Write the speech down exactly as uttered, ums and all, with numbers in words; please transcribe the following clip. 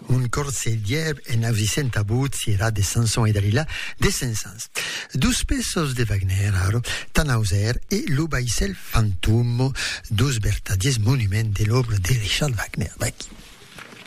un corcellier en ausissent abut sera de Samson et Dalila de Saint-Saëns. Dos pesos de Wagner, aro, Tannhäuser et l'Obaïsel Fantum, dos vertadiers monuments de l'œuvre de Richard Wagner. Aquí.